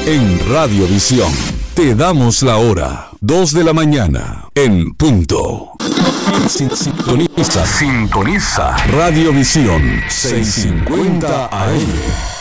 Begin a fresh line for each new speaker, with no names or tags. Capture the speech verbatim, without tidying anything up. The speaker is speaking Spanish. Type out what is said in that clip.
En Radiovisión te damos la hora, dos de la mañana, en punto. Sintoniza, sintoniza Radiovisión seiscientos cincuenta A M.